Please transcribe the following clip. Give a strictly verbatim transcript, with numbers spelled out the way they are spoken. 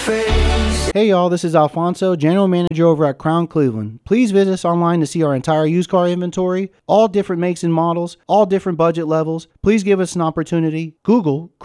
face. Hey y'all, this is Alfonso, General Manager over at Crown Cleveland. Please visit us online to see our entire used car inventory, all different makes and models, all different budget levels. Please give us an opportunity. Google